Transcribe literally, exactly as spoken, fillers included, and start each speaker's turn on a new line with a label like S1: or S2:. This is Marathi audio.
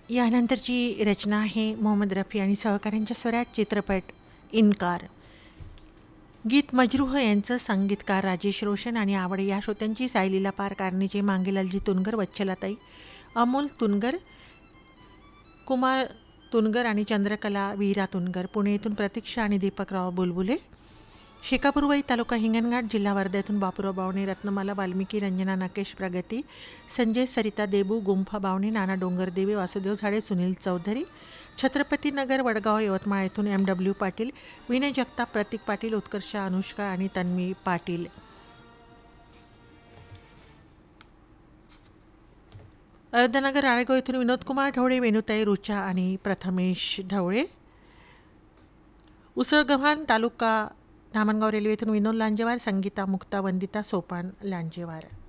S1: यानंतरची रचना आहे मोहम्मद रफी आणि सहकाऱ्यांच्या स्वरात, चित्रपट इन्कार. गीत मजरूह यांचं, संगीतकार राजेश रोशन आणि आवड या श्रोत्यांची. सायलीला पार, कारण्याचे मांगेलालजी तुनगर, वच्छलाताई, अमोल तुनगर, कुमार तुनगर आणि चंद्रकला वीरा तुनगर. पुणे येथून प्रतीक्षा आणि दीपकराव बुलबुले. शेकापूरवाई, तालुका हिंगणघाट, जिल्हा वर्धा येथून बापूराव बावणे, रत्नमाला वाल्मिकी, रंजना नकेश प्रगती, संजय सरिता देबू, गुंफा बावणे, नाना डोंगरदेवे, वासुदेव झाडे, सुनील चौधरी. छत्रपती नगर, वडगाव, यवतमाळ येथून एम डब्ल्यू पाटील, विनय जगताप, प्रतीक पाटील, उत्कर्षा, अनुष्का आणि तन्वी पाटील. अयोध्यानगर, राळेगाव येथून विनोद कुमार ढवळे, वेणुताई रुचा आणि प्रथमेश ढवळे. उसळगव्हाण, तालुका धामणगाव रेल्वे येथून विनोद लांजेवार, संगीता मुक्ता वंदिता सोपान लांजेवार.